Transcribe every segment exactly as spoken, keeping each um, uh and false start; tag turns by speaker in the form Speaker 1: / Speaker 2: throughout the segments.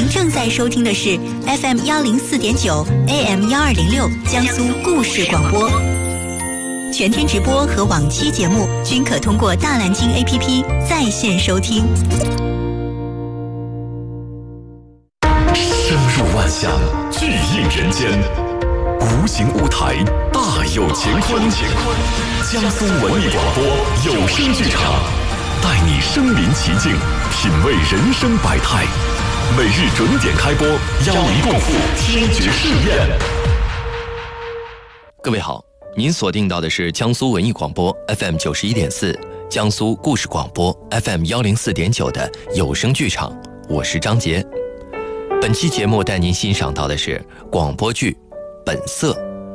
Speaker 1: 正在收听的是 F M 幺零四点九 A M 幺二零六江苏故事广播，全天直播和往期节目均可通过大蓝鲸 A P P 在线收听。
Speaker 2: 声入万象，巨映人间，无形舞台大有乾坤。江苏文艺广播有声剧场，带你身临其境，品味人生百态。每日准点开播，邀您共赴听觉试验。
Speaker 3: 各位好，您锁定到的是江苏文艺广播 F M 九十一点四，江苏故事广播 F M 幺零四点九的有声剧场，我是张杰。本期节目带您欣赏到的是广播剧《本色》。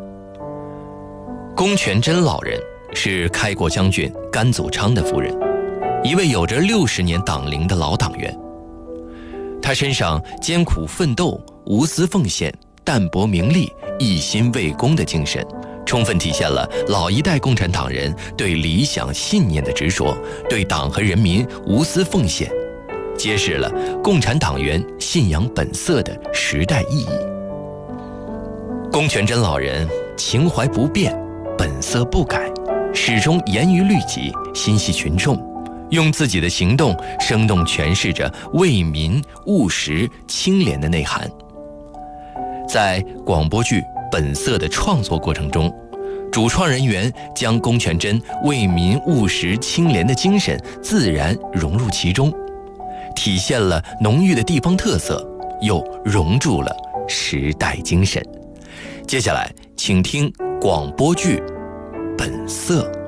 Speaker 3: 龚全珍老人是开国将军甘祖昌的夫人，一位有着六十年党龄的老党员。他身上艰苦奋斗、无私奉献、淡泊名利、一心为公的精神，充分体现了老一代共产党人对理想信念的执着，对党和人民无私奉献，揭示了共产党员信仰本色的时代意义。龚全珍老人情怀不变，本色不改，始终严于律己，心系群众，用自己的行动生动诠释着为民务实清廉的内涵。在广播剧《本色》的创作过程中，主创人员将龚全珍为民务实清廉的精神自然融入其中，体现了浓郁的地方特色，又融入了时代精神。接下来请听广播剧《本色》。